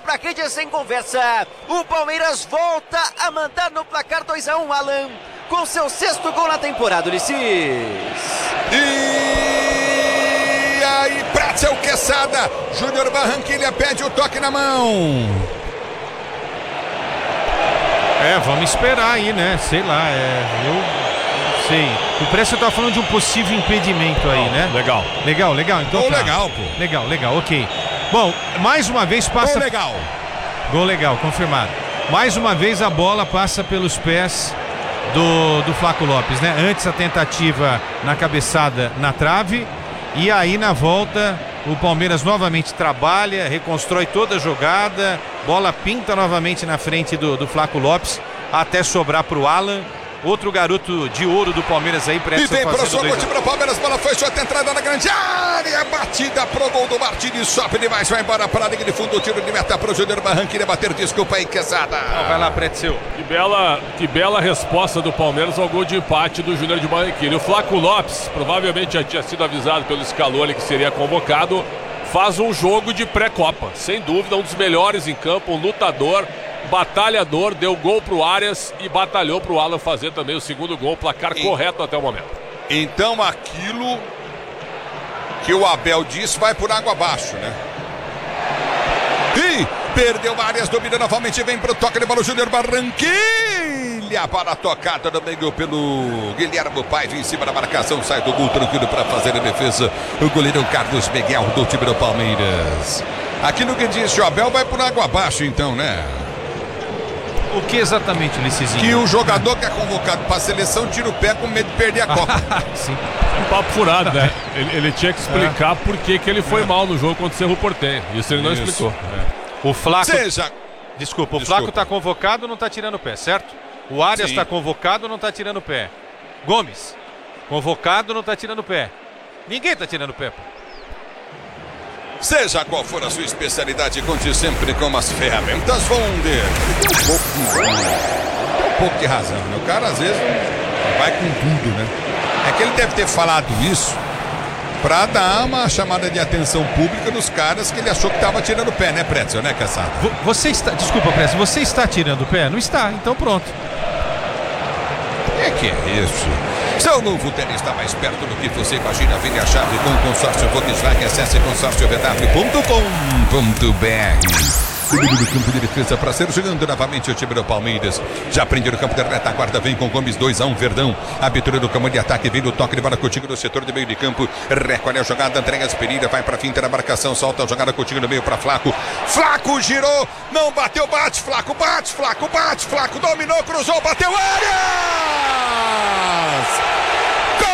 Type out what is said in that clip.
bola pra rede sem conversa. O Palmeiras volta a mandar no placar 2-1, Alan, com seu 6º gol na temporada, Ulisses. E aí, Pretzel Quesada, Júnior Barranquilla pede o toque na mão. Vamos esperar aí, né? Sei lá, eu sei. O Pretzel tá falando de um possível impedimento aí, né? Legal. Então tá. Legal, pô. Legal, ok. Bom, mais uma vez passa... Gol legal, confirmado. Mais uma vez a bola passa pelos pés do Flaco Lopes, né? Antes a tentativa na cabeçada na trave, e aí na volta o Palmeiras novamente trabalha, reconstrói toda a jogada, bola pinta novamente na frente do Flaco Lopes, até sobrar pro Alan. Outro garoto de ouro do Palmeiras aí, E vem pro soco, time do Palmeiras, bola foi, shot, entrada na grande área, batida pro gol do Martins, sobe demais, vai embora para a linha de fundo, tiro de meta pro Júnior Barranquilla bater, desculpa aí, Quesada. Vai lá, Pretzel. Que bela resposta do Palmeiras ao gol de empate do Júnior de Barranquilla. O Flaco Lopes, provavelmente já tinha sido avisado pelo Scaloni que seria convocado, faz um jogo de pré-copa, sem dúvida, um dos melhores em campo, um lutador, batalhador, deu gol pro Arias e batalhou pro Alan fazer também o 2º gol, placar correto até o momento. Então aquilo que o Abel disse vai por água abaixo, né? E perdeu Arias, domina novamente, vem pro toque de bola o Júnior Barranquilla, para a tocada do meio pelo Guilherme Paiva, em cima da marcação, sai do gol tranquilo para fazer a defesa, o goleiro Carlos Miguel do time do Palmeiras. Aquilo que disse o Abel vai por água abaixo então, né? O que exatamente, Ulisses? Que o jogador que é convocado para a seleção tira o pé com medo de perder a Copa. Sim. É um papo furado, né? Ele tinha que explicar por que ele foi mal no jogo contra o Cerro Porteño. Isso ele não explicou. O Flaco... Desculpa. O Flaco tá convocado, não tá tirando o pé, certo? O Arias tá convocado, não tá tirando o pé. Gomes, convocado, não tá tirando o pé. Ninguém tá tirando o pé, pô. Seja qual for a sua especialidade, conte sempre com as ferramentas Wonder. Tem um pouco de razão, né? O cara às vezes vai com tudo, né? É que ele deve ter falado isso pra dar uma chamada de atenção pública nos caras que ele achou que tava tirando o pé, né, Pretzel, né, Caçada? Desculpa, Pretzel, você está tirando o pé? Não está, então pronto. Que é isso? Seu novo tênis está mais perto do que você imagina. Vende a chave com o consórcio Volkswagen. Acesse consórciovw.com.br. No campo de defesa para ser jogando novamente o time do Palmeiras. Já prende no campo da retaguarda, vem com Gomes 2-1, Verdão. Abertura do campo de ataque, vem no toque de bola contigo no setor de meio de campo. Recolhe a jogada, entrega as Pereira, vai para finta na marcação, solta a jogada contigo no meio para Flaco. Flaco girou, não bateu, bate, Flaco, Flaco, dominou, cruzou, bateu, área!